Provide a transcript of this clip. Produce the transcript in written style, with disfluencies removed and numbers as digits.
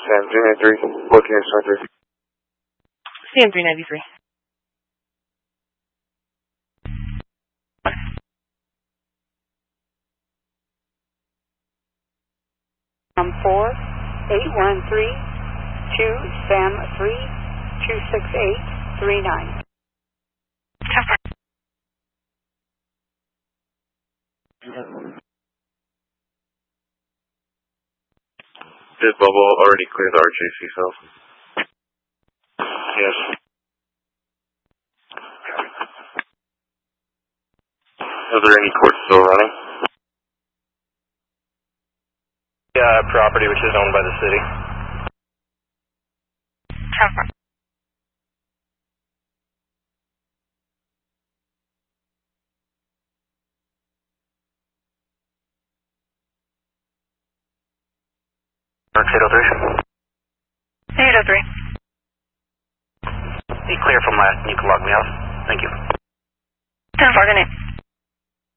Sam 393, looking at Center. Sam 393. Sam 4-813-2 Sam 3-268-39. Did Bubble already clear the RJC cells? Yes. Are there any courts still running? Yeah, property which is owned by the city. Mark 803. 803. Be clear from last, and you can log me off. Thank you. 10-4, good night.